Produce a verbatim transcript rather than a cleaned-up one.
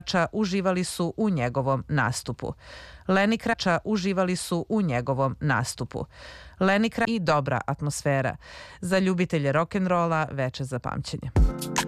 Krača uživali su u njegovom nastupu. Lenny Krača uživali su u njegovom nastupu. Lenny Krača i dobra atmosfera. Za ljubitelje rock'n'rolla veče za pamćenje.